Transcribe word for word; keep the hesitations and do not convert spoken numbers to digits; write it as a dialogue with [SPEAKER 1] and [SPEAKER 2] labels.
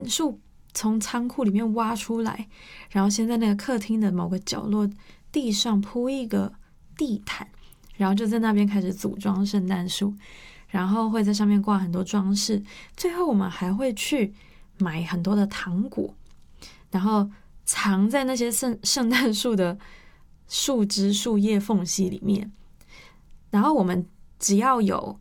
[SPEAKER 1] 树从仓库里面挖出来，然后先在那个客厅的某个角落地上铺一个地毯，然后就在那边开始组装圣诞树，然后会在上面挂很多装饰，最后我们还会去买很多的糖果，然后藏在那些圣圣诞树的树枝、树叶缝隙里面。然后我们只要有